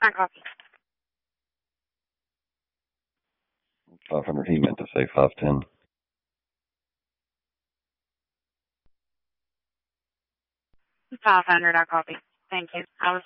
I copy. 500, he meant to say 510. 500, I copy. Thank you. I was